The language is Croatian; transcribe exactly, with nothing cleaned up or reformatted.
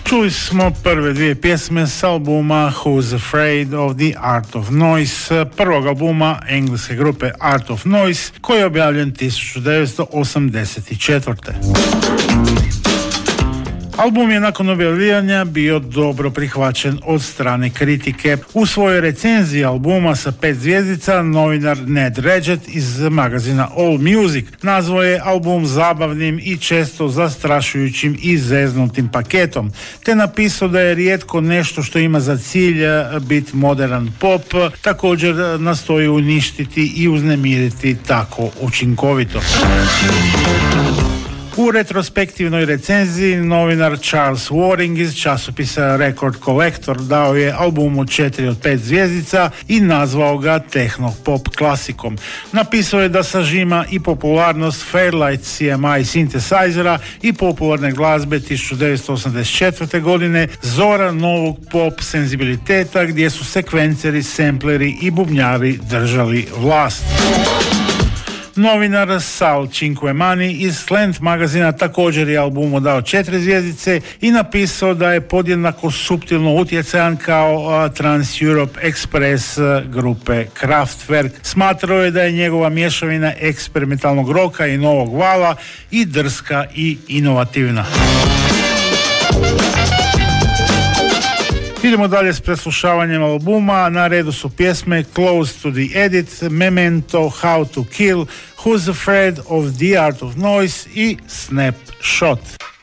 Čuli smo prve dvije pjesme s albuma Who's Afraid of the Art of Noise, prvog albuma engleske grupe Art of Noise, koji je objavljen tisuću devetsto osamdeset četvrte. Album je nakon objavljivanja bio dobro prihvaćen od strane kritike. U svojoj recenziji albuma sa pet zvjezdica novinar Ned Regett iz magazina All Music nazvao je album zabavnim i često zastrašujućim i zeznutim paketom, te napisao da je rijetko nešto što ima za cilj biti modern pop, također nastoji uništiti i uznemiriti tako učinkovito. U retrospektivnoj recenziji novinar Charles Waring iz časopisa Record Collector dao je albumu četiri od pet zvjezdica i nazvao ga techno pop klasikom. Napisao je da sažima i popularnost Fairlight C M I synthesizera i popularne glazbe tisuću devetsto osamdeset četvrte. godine, zora novog pop senzibiliteta gdje su sekvenceri, sempleri i bubnjari držali vlast. Novinar Sal Cinquemani iz Slant magazina također je albumu dao četiri zvjezdice i napisao da je podjednako suptilno utjecajan kao Trans Europe Express grupe Kraftwerk. Smatrao je da je njegova mješavina eksperimentalnog roka i novog vala i drska i inovativna. Idemo dalje s preslušavanjem albuma. Na redu su pjesme Close to the Edit, Memento, How to Kill, Who's Afraid of the Art of Noise i Snapshot.